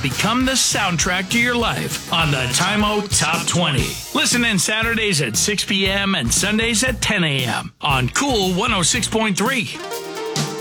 become the soundtrack to your life on the Time Out Top 20. Listen in Saturdays at 6 p.m. and Sundays at 10 a.m. on Cool 106.3.